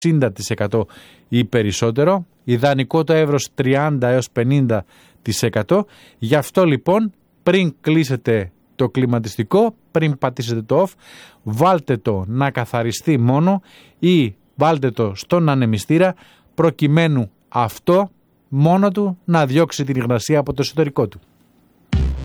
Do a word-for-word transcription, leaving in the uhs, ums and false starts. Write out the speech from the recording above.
εξήντα τοις εκατό ή περισσότερο. Ιδανικό το εύρος τριάντα έως πενήντα τοις εκατό. Γι' αυτό λοιπόν πριν κλείσετε το κλιματιστικό, πριν πατήσετε το off, βάλτε το να καθαριστεί μόνο ή βάλτε το στον ανεμιστήρα προκειμένου αυτό μόνο του να διώξει την υγρασία από το εσωτερικό του.